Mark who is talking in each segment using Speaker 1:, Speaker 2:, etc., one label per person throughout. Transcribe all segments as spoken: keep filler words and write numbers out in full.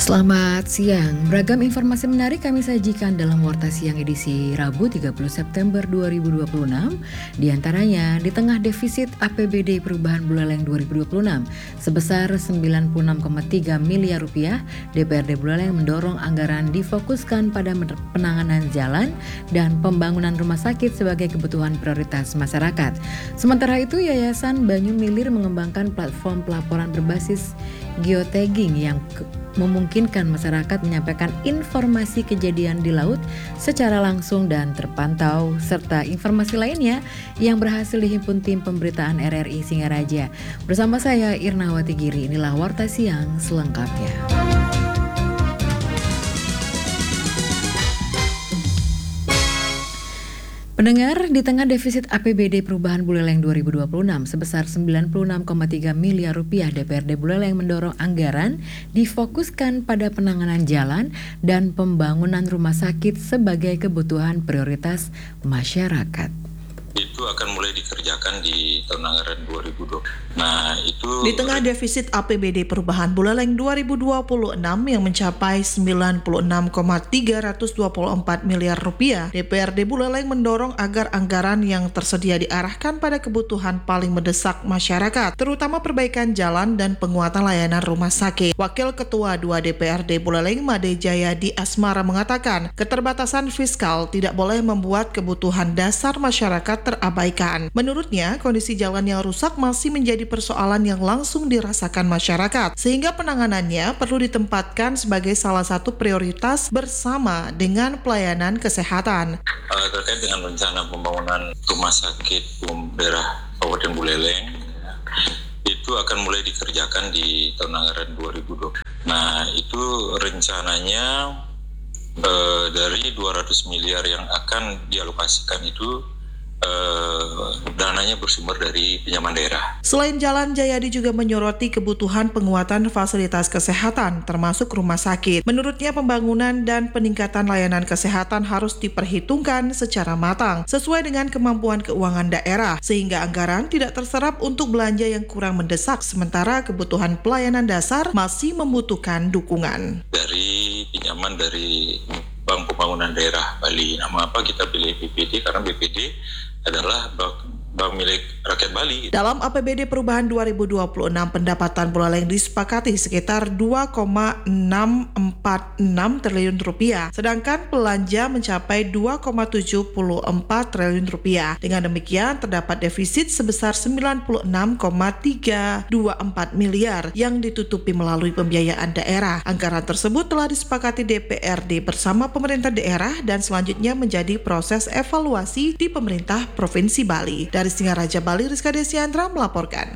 Speaker 1: Selamat siang, beragam informasi menarik kami sajikan dalam Warta Siang edisi Rabu tiga puluh September dua ribu dua puluh enam. Di antaranya, di tengah defisit A P B D perubahan Buleleng dua ribu dua puluh enam sebesar sembilan puluh enam koma tiga miliar rupiah, D P R D Buleleng mendorong anggaran difokuskan pada penanganan jalan dan pembangunan rumah sakit sebagai kebutuhan prioritas masyarakat. Sementara itu, Yayasan Banyu Milir mengembangkan platform pelaporan berbasis geotagging yang ke- memungkinkan masyarakat menyampaikan informasi kejadian di laut secara langsung dan terpantau, serta informasi lainnya yang berhasil dihimpun tim pemberitaan R R I Singaraja. Bersama saya Irnawati Giri, inilah Warta Siang selengkapnya. Pendengar, di tengah defisit A P B D perubahan Buleleng dua ribu dua puluh enam sebesar sembilan puluh enam koma tiga miliar rupiah, D P R D Buleleng mendorong anggaran difokuskan pada penanganan jalan dan pembangunan rumah sakit sebagai kebutuhan prioritas masyarakat.
Speaker 2: Itu akan mulai dikerjakan di tahun anggaran dua ribu dua puluh. Nah, itu
Speaker 3: di tengah defisit A P B D perubahan Buleleng dua ribu dua puluh enam yang mencapai sembilan puluh enam koma tiga dua empat miliar rupiah, D P R D Buleleng mendorong agar anggaran yang tersedia diarahkan pada kebutuhan paling mendesak masyarakat, terutama perbaikan jalan dan penguatan layanan rumah sakit. Wakil Ketua dua D P R D Buleleng, Made Jayadi Asmara, mengatakan keterbatasan fiskal tidak boleh membuat kebutuhan dasar masyarakat terabaikan. Menurutnya, kondisi jalan yang rusak masih menjadi persoalan yang langsung dirasakan masyarakat, sehingga penanganannya perlu ditempatkan sebagai salah satu prioritas bersama dengan pelayanan kesehatan.
Speaker 2: Uh, terkait dengan rencana pembangunan rumah sakit umum daerah Kabupaten Buleleng, ya, itu akan mulai dikerjakan di tahun anggaran dua ribu dua puluh. Nah, itu rencananya uh, dari dua ratus miliar yang akan dialokasikan itu Uh, dananya bersumber dari pinjaman daerah.
Speaker 3: Selain jalan, Jayadi juga menyoroti kebutuhan penguatan fasilitas kesehatan, termasuk rumah sakit. Menurutnya, pembangunan dan peningkatan layanan kesehatan harus diperhitungkan secara matang, sesuai dengan kemampuan keuangan daerah, sehingga anggaran tidak terserap untuk belanja yang kurang mendesak, sementara kebutuhan pelayanan dasar masih membutuhkan dukungan.
Speaker 2: Dari pinjaman dari Bank Pembangunan Daerah Bali. Nah, mengapa kita pilih B P D? Karena B P D adalah bank, bank milik rakyat Bali.
Speaker 3: Dalam A P B D perubahan dua ribu dua puluh enam, pendapatan Buleleng disepakati sekitar dua koma enam empat enam triliun rupiah, sedangkan belanja mencapai dua koma tujuh empat triliun rupiah. Dengan demikian, terdapat defisit sebesar sembilan puluh enam koma tiga dua empat miliar yang ditutupi melalui pembiayaan daerah. Anggaran tersebut telah disepakati D P R D bersama pemerintah daerah dan selanjutnya menjadi proses evaluasi di pemerintah Provinsi Bali. Dari Singaraja Bali, Rizka Desiandra melaporkan.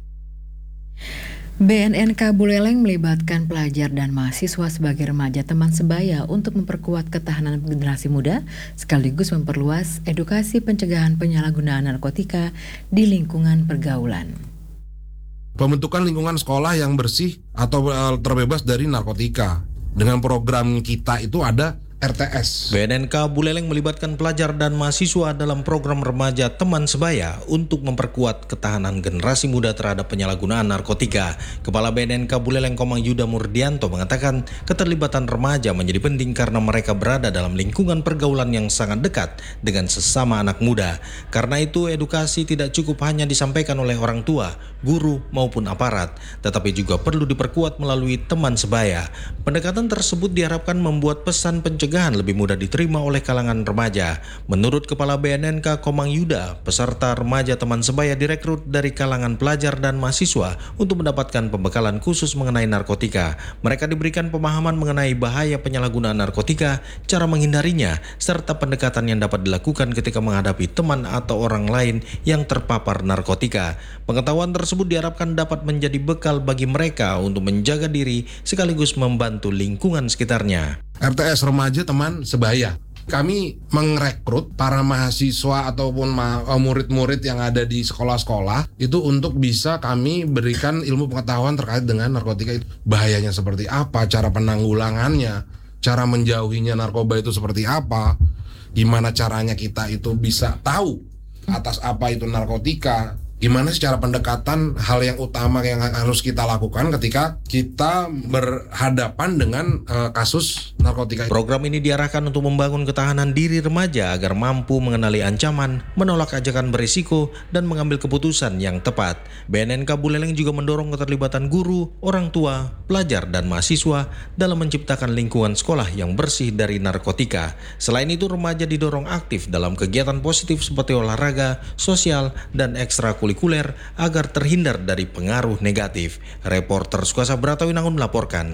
Speaker 1: B N N K Buleleng melibatkan pelajar dan mahasiswa sebagai remaja teman sebaya untuk memperkuat ketahanan generasi muda, sekaligus memperluas edukasi pencegahan penyalahgunaan narkotika di lingkungan pergaulan.
Speaker 4: Pembentukan lingkungan sekolah yang bersih atau terbebas dari narkotika. Dengan program kita itu ada R T S.
Speaker 5: B N N K Buleleng melibatkan pelajar dan mahasiswa dalam program remaja teman sebaya untuk memperkuat ketahanan generasi muda terhadap penyalahgunaan narkotika. Kepala B N N K Buleleng Komang Yuda Murdianto mengatakan keterlibatan remaja menjadi penting karena mereka berada dalam lingkungan pergaulan yang sangat dekat dengan sesama anak muda. Karena itu edukasi tidak cukup hanya disampaikan oleh orang tua, guru maupun aparat, tetapi juga perlu diperkuat melalui teman sebaya. Pendekatan tersebut diharapkan membuat pesan pencegahan lebih mudah diterima oleh kalangan remaja. Menurut Kepala B N N K Komang Yuda, peserta remaja teman sebaya direkrut dari kalangan pelajar dan mahasiswa untuk mendapatkan pembekalan khusus mengenai narkotika. Mereka diberikan pemahaman mengenai bahaya penyalahgunaan narkotika, cara menghindarinya, serta pendekatan yang dapat dilakukan ketika menghadapi teman atau orang lain yang terpapar narkotika. Pengetahuan tersebut diharapkan dapat menjadi bekal bagi mereka untuk menjaga diri sekaligus membantu lingkungan sekitarnya.
Speaker 4: R T S Remaja Teman Sebaya. Kami merekrut para mahasiswa ataupun ma- murid-murid yang ada di sekolah-sekolah itu untuk bisa kami berikan ilmu pengetahuan terkait dengan narkotika itu. Bahayanya seperti apa, cara penanggulangannya, cara menjauhinya narkoba itu seperti apa, gimana caranya kita itu bisa tahu atas apa itu narkotika, gimana secara pendekatan hal yang utama yang harus kita lakukan ketika kita berhadapan dengan uh, kasus narkotika.
Speaker 5: Program ini diarahkan untuk membangun ketahanan diri remaja agar mampu mengenali ancaman, menolak ajakan berisiko, dan mengambil keputusan yang tepat. B N N K Buleleng juga mendorong keterlibatan guru, orang tua, pelajar, dan mahasiswa dalam menciptakan lingkungan sekolah yang bersih dari narkotika. Selain itu, remaja didorong aktif dalam kegiatan positif seperti olahraga, sosial, dan ekstrakurikuler agar terhindar dari pengaruh negatif. Reporter Sukuasa Bratawinangun melaporkan.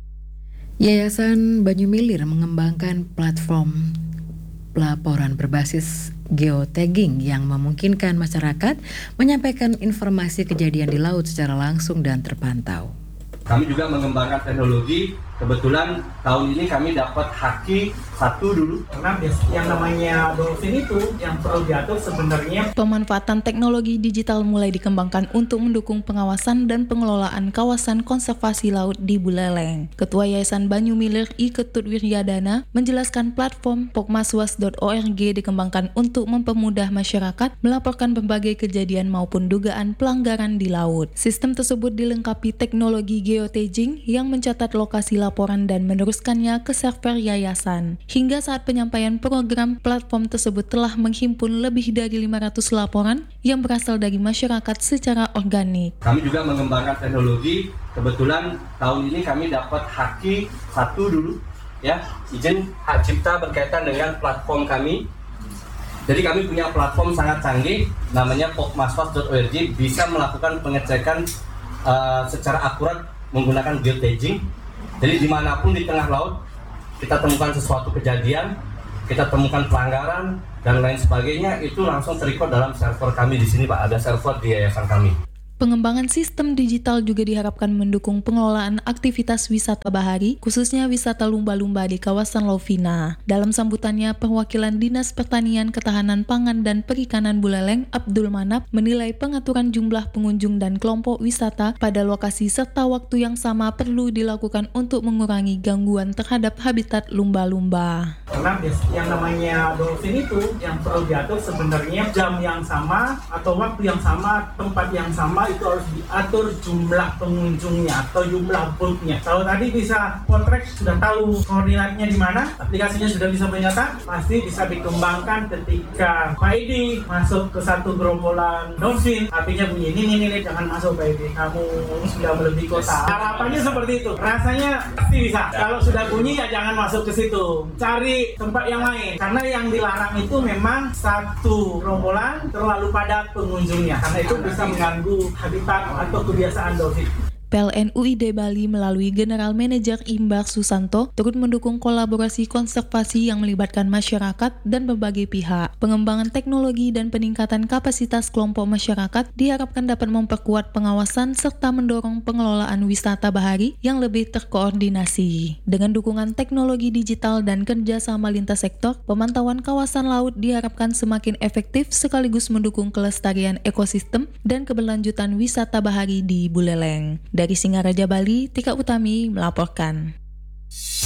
Speaker 1: Yayasan Banyumilir mengembangkan platform pelaporan berbasis geotagging yang memungkinkan masyarakat menyampaikan informasi kejadian di laut secara langsung dan terpantau.
Speaker 6: Kami juga mengembangkan teknologi. Kebetulan tahun ini kami dapat haki satu dulu.
Speaker 7: Karena yang namanya dolphin itu yang perlu diatur sebenarnya.
Speaker 8: Pemanfaatan teknologi digital mulai dikembangkan untuk mendukung pengawasan dan pengelolaan kawasan konservasi laut di Buleleng. Ketua Yayasan Banyumilir I Ketut Wiryadana menjelaskan platform pokmaswas dot org dikembangkan untuk mempermudah masyarakat melaporkan berbagai kejadian maupun dugaan pelanggaran di laut. Sistem tersebut dilengkapi teknologi geotagging yang mencatat lokasi laporan dan meneruskannya ke server yayasan. Hingga saat penyampaian program, platform tersebut telah menghimpun lebih dari lima ratus laporan yang berasal dari masyarakat secara organik.
Speaker 6: Kami juga mengembangkan teknologi. Kebetulan tahun ini kami dapat haki satu dulu, ya, izin hak cipta berkaitan dengan platform kami. Jadi kami punya platform sangat canggih, namanya pokmaswas dot org, bisa melakukan pengecekan uh, secara akurat menggunakan geotagging. Jadi dimanapun di tengah laut kita temukan sesuatu kejadian, kita temukan pelanggaran dan lain sebagainya, itu langsung terrecord dalam server kami di sini, Pak. Ada server di yayasan kami.
Speaker 8: Pengembangan sistem digital juga diharapkan mendukung pengelolaan aktivitas wisata bahari, khususnya wisata lumba-lumba di kawasan Lovina. Dalam sambutannya, perwakilan Dinas Pertanian, Ketahanan Pangan, dan Perikanan Buleleng, Abdul Manap, menilai pengaturan jumlah pengunjung dan kelompok wisata pada lokasi serta waktu yang sama perlu dilakukan untuk mengurangi gangguan terhadap habitat lumba-lumba.
Speaker 7: Karena yang namanya dolphin itu yang perlu diatur sebenarnya jam yang sama atau waktu yang sama, tempat yang sama, itu harus diatur jumlah pengunjungnya atau jumlah boatnya. Kalau tadi bisa kontrak sudah tahu koordinatnya di mana, aplikasinya sudah bisa menyata, pasti bisa dikembangkan ketika Pak Edi masuk ke satu gerombolan dolphin, artinya bunyi ini, ini, ini, jangan masuk Pak Edi, kamu sudah melebihi kota. Harapannya seperti itu, rasanya pasti bisa. Kalau sudah bunyi ya jangan masuk ke situ, cari tempat yang lain. Karena yang dilarang itu memang satu gerombolan terlalu padat pengunjungnya, karena itu bisa mengganggu habitat atau kebiasaan dolphin.
Speaker 8: P L N U I D Bali melalui General Manager Imbar Susanto turut mendukung kolaborasi konservasi yang melibatkan masyarakat dan berbagai pihak. Pengembangan teknologi dan peningkatan kapasitas kelompok masyarakat diharapkan dapat memperkuat pengawasan serta mendorong pengelolaan wisata bahari yang lebih terkoordinasi. Dengan dukungan teknologi digital dan kerjasama lintas sektor, pemantauan kawasan laut diharapkan semakin efektif sekaligus mendukung kelestarian ekosistem dan keberlanjutan wisata bahari di Buleleng. Dari Singaraja, Bali, Tika Utami melaporkan.